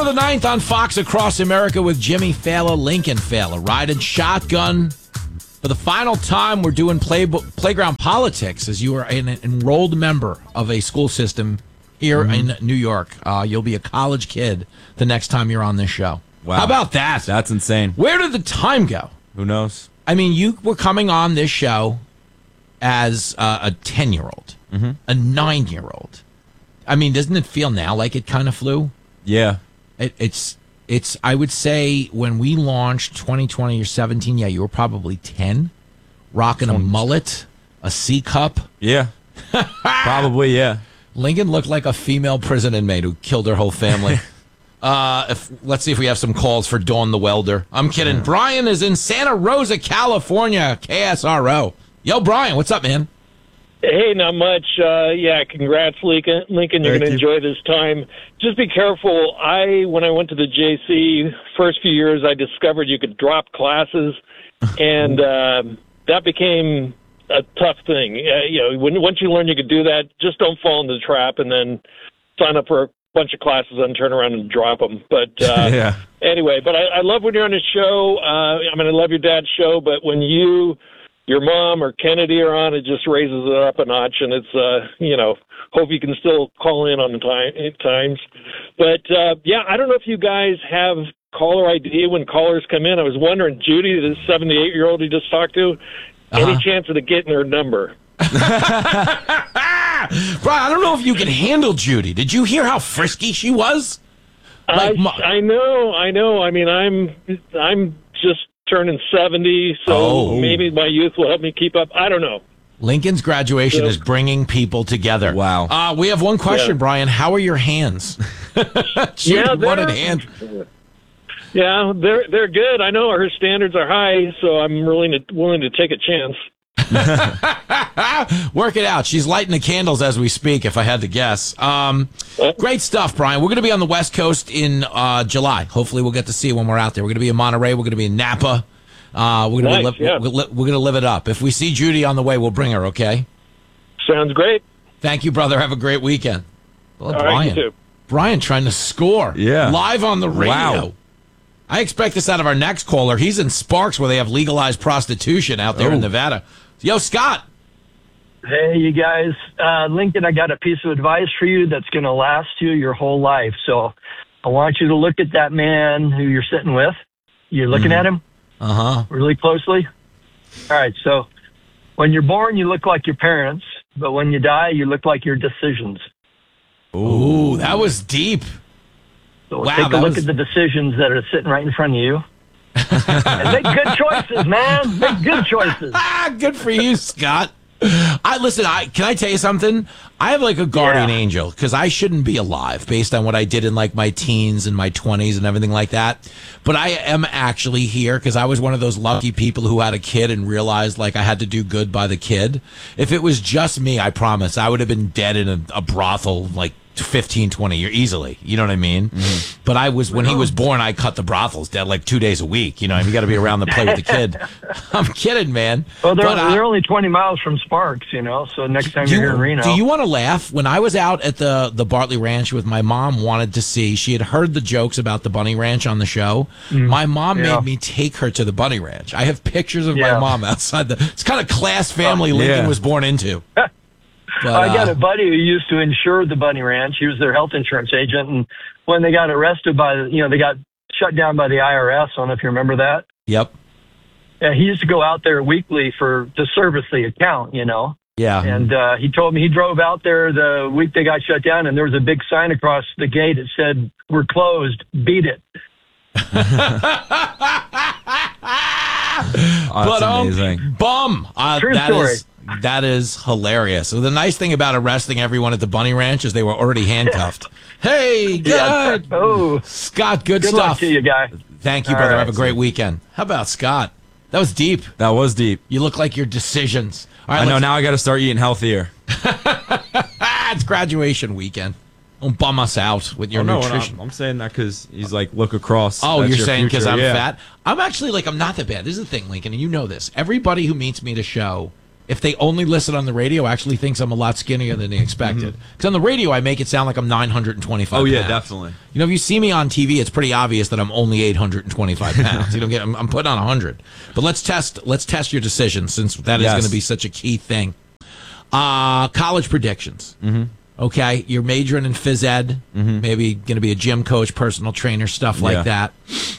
the 9th on Fox Across America with Jimmy Fallon, Lincoln Fallon, riding shotgun. For the final time, we're doing playground politics as you are an enrolled member of a school system here in New York. You'll be a college kid the next time you're on this show. Wow. How about that? That's insane. Where did the time go? Who knows? I mean, you were coming on this show as a 10-year-old, a 9-year-old. I mean, doesn't it feel now like it kind of flew? Yeah. It's. I would say when we launched 2020 or 17, yeah, you were probably 10, rocking a mullet, a C cup. Yeah. Probably, yeah. Lincoln looked like a female prison inmate who killed her whole family. Let's see if we have some calls for Dawn the Welder. I'm kidding. Brian is in Santa Rosa, California, KSRO. Yo, Brian, what's up, man? Hey, not much. Yeah, congrats, Lincoln. You're going to enjoy this time. Just be careful. When I went to the JC, first few years, I discovered you could drop classes, and that became a tough thing. Once you learn you could do that, just don't fall into the trap and then sign up for a bunch of classes and turn around and drop them. But anyway, I love when you're on the show. I love your dad's show, but when your mom or Kennedy are on, it just raises it up a notch, and it's, hope you can still call in on the times. But, I don't know if you guys have caller ID when callers come in. I was wondering, Judy, the 78-year-old you just talked to, any chance of getting her number? Brian, I don't know if you can handle Judy. Did you hear how frisky she was? I know. I mean, I'm just turning 70, so maybe my youth will help me keep up. I don't know. Lincoln's graduation is bringing people together. Wow. We have one question, Brian. How are your hands? Wanted hands. Yeah, they're good. I know her standards are high, so I'm willing to take a chance. Work it out. She's lighting the candles as we speak, if I had to guess. Great stuff, Brian. We're going to be on the West Coast in July. Hopefully we'll get to see you when we're out there. We're going to be in Monterey. We're going to be in Napa. We're going to live it up. If we see Judy on the way, we'll bring her, okay? Sounds great. Thank you, brother. Have a great weekend. Well, all Brian, right, you too. Brian trying to score. Yeah. Live on the radio. Wow. I expect this out of our next caller. He's in Sparks where they have legalized prostitution out there in Nevada. Yo, Scott. Hey, you guys. Lincoln, I got a piece of advice for you that's going to last you your whole life. So I want you to look at that man who you're sitting with. You're looking at him really closely. All right. So when you're born, you look like your parents. But when you die, you look like your decisions. Ooh, that was deep. So take a look at the decisions that are sitting right in front of you. And make good choices, man. Make good choices. Good for you, Scott. Can I tell you something? I have like a guardian angel because I shouldn't be alive based on what I did in like my teens and my 20s and everything like that. But I am actually here because I was one of those lucky people who had a kid and realized like I had to do good by the kid. If it was just me, I promise I would have been dead in a brothel like 15, 20 years easily. You know what I mean? Mm-hmm. But when he was born, I cut the brothels dead like 2 days a week. You know, you got to be around to play with the kid. I'm kidding, man. Well, they're only 20 miles from Sparks, so next time you're here in Reno. Do you want to laugh? When I was out at the Bartley Ranch with my mom, she had heard the jokes about the Bunny Ranch on the show. My mom made me take her to the Bunny Ranch. I have pictures of my mom outside it's kind of class family Lincoln was born into. But, I got a buddy who used to insure the Bunny Ranch. He was their health insurance agent, and when they got arrested they got shut down by the IRS. I don't know if you remember that. Yep. Yeah, he used to go out there weekly to service the account, Yeah. And he told me he drove out there the week they got shut down, and there was a big sign across the gate that said, "We're closed. Beat it." That's amazing. Bum. True story. That is hilarious. So the nice thing about arresting everyone at the Bunny Ranch is they were already handcuffed. Hey, good. Yeah. Oh, Scott, good stuff. stuff. Luck to you, guy. Thank you, brother. Have a great weekend. How about Scott? That was deep. That was deep. You look like your decisions. All right, I know. Now I got to start eating healthier. It's graduation weekend. Don't bum us out with your nutrition. I'm saying that because he's like, look across. Oh, you're saying because I'm fat? I'm actually I'm not that bad. This is the thing, Lincoln, and you know this. Everybody who meets me at a show if they only listen on the radio, actually thinks I'm a lot skinnier than they expected. Because on the radio, I make it sound like I'm 925 Oh, yeah, pounds. definitely. You know, if you see me on TV, it's pretty obvious that I'm only 825 pounds. You don't get, I'm putting on 100. But let's test your decision, since that is Yes. going to be such a key thing. College predictions. Okay, you're majoring in phys ed, maybe going to be a gym coach, personal trainer, stuff like that.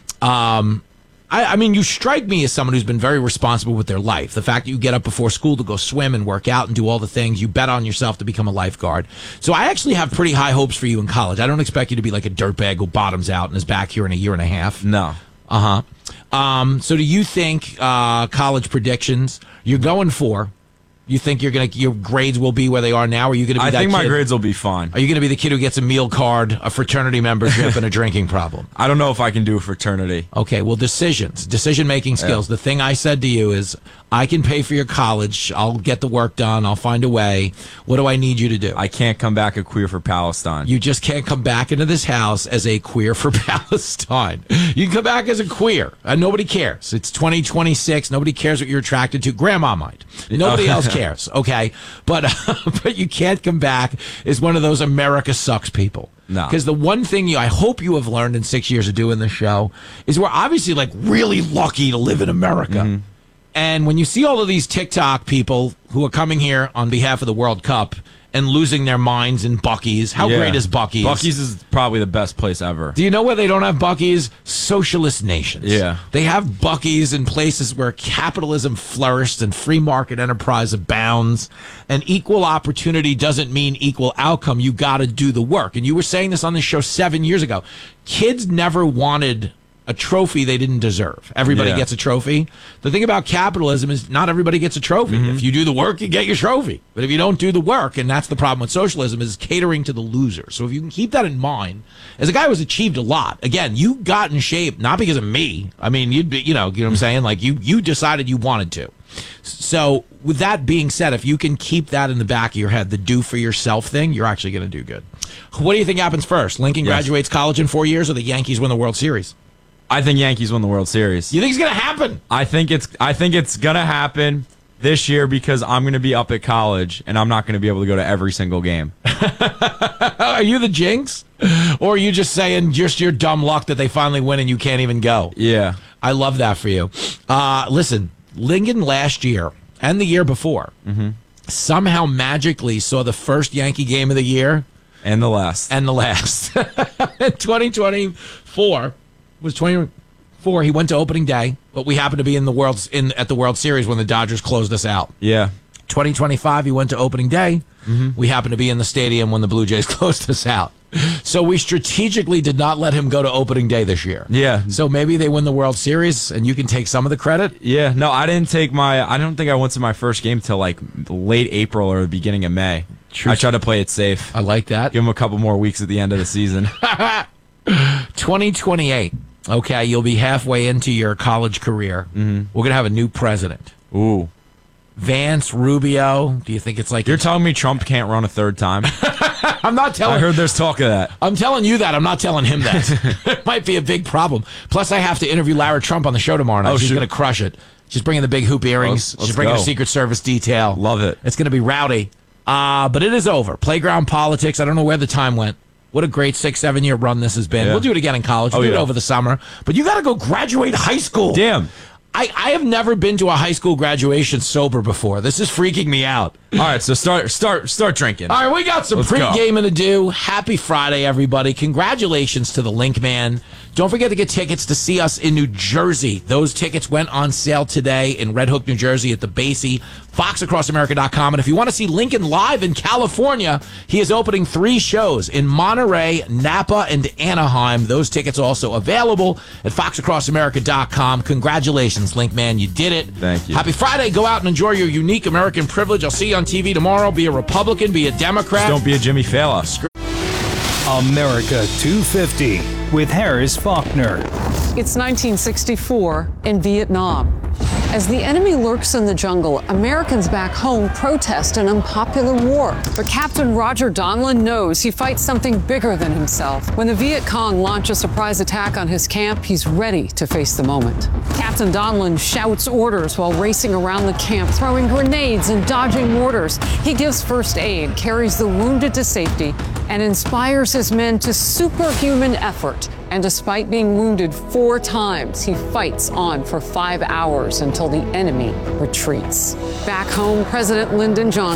I mean, you strike me as someone who's been very responsible with their life. The fact that you get up before school to go swim and work out and do all the things, you bet on yourself to become a lifeguard. So I actually have pretty high hopes for you in college. I don't expect you to be like a dirtbag who bottoms out and is back here in a year and a half. No. So do you think college predictions you're going for? You think your grades will be where they are now? Or are you going to be I that think my kid? grades will be fine. Are you going to be the kid who gets a meal card, a fraternity membership, and a drinking problem? I don't know if I can do a fraternity. Okay, well, decision-making skills. The thing I said to you is, I can pay for your college. I'll get the work done. I'll find a way. What do I need you to do? I can't come back a queer for Palestine. You just can't come back into this house as a queer for Palestine. You can come back as a queer. Nobody cares. It's 2026. Nobody cares what you're attracted to. Grandma might. Nobody else cares, okay? But you can't come back as one of those America sucks people. No. Because the one thing I hope you have learned in 6 years of doing this show is we're obviously like really lucky to live in America. And when you see all of these TikTok people who are coming here on behalf of the World Cup and losing their minds in Buc-ee's, how great is Buc-ee's? Buc-ee's is probably the best place ever. Do you know where they don't have Buc-ee's? Socialist nations. Yeah. They have Buc-ee's in places where capitalism flourished and free market enterprise abounds. And equal opportunity doesn't mean equal outcome. You got to do the work. And you were saying this on this show 7 years ago. Kids never wanted a trophy they didn't deserve. Everybody gets a trophy. The thing about capitalism is not everybody gets a trophy. If you do the work, you get your trophy. But if you don't do the work, and that's the problem with socialism, is catering to the loser. So if you can keep that in mind, as a guy who's achieved a lot, again, you got in shape, not because of me. I mean, you'd be, you know what I'm saying? Like you decided you wanted to. So with that being said, if you can keep that in the back of your head, the do for yourself thing, you're actually going to do good. What do you think happens first? Lincoln graduates college in 4 years, or the Yankees win the World Series? I think Yankees win the World Series. You think it's going to happen? I think it's gonna happen this year because I'm gonna be up at college and I'm not gonna be able to go to every single game. Are you the jinx? Or are you just saying just your dumb luck that they finally win and you can't even go? Yeah. I love that for you. Listen, Lincoln last year and the year before somehow magically saw the first Yankee game of the year. And the last. 2024 was 24. He went to opening day, but we happened to be at the World Series when the Dodgers closed us out. Yeah. 2025, he went to opening day. We happened to be in the stadium when the Blue Jays closed us out. So we strategically did not let him go to opening day this year. Yeah. So maybe they win the World Series and you can take some of the credit. Yeah. No, I don't think I went to my first game till like late April or the beginning of May. I tried to play it safe. I like that. Give him a couple more weeks at the end of the season. 2028. Okay, you'll be halfway into your college career. We're going to have a new president. Ooh. Vance, Rubio. Do you think it's like... You're telling me Trump can't run a third time? I'm not telling... I heard there's talk of that. I'm telling you that. I'm not telling him that. It might be a big problem. Plus, I have to interview Lara Trump on the show tomorrow night. She's going to crush it. She's bringing the big hoop earrings. Let's She's bringing go. a Secret Service detail. Love it. It's going to be rowdy. But it is over. Playground politics. I don't know where the time went. What a great 6-7 year run this has been. Yeah. We'll do it again in college. We'll do it over the summer. But you got to go graduate high school. Damn. I have never been to a high school graduation sober before. This is freaking me out. All right, so start drinking. All right, we got some pre-gaming to do. Happy Friday, everybody. Congratulations to the Link Man. Don't forget to get tickets to see us in New Jersey. Those tickets went on sale today in Red Hook, New Jersey at the Basie, foxacrossamerica.com. And if you want to see Lincoln live in California, he is opening 3 shows in Monterey, Napa, and Anaheim. Those tickets also available at foxacrossamerica.com. Congratulations, Link Man. You did it. Thank you. Happy Friday. Go out and enjoy your unique American privilege. I'll see you on TV tomorrow. Be a Republican, be a Democrat. Don't be a Jimmy Fallon. America 250 with Harris Faulkner. It's 1964 in Vietnam. As the enemy lurks in the jungle, Americans back home protest an unpopular war. But Captain Roger Donlin knows he fights something bigger than himself. When the Viet Cong launch a surprise attack on his camp, he's ready to face the moment. Captain Donlin shouts orders while racing around the camp, throwing grenades and dodging mortars. He gives first aid, carries the wounded to safety, and inspires his men to superhuman effort. And despite being wounded 4 times, he fights on for 5 hours until the enemy retreats. Back home, President Lyndon Johnson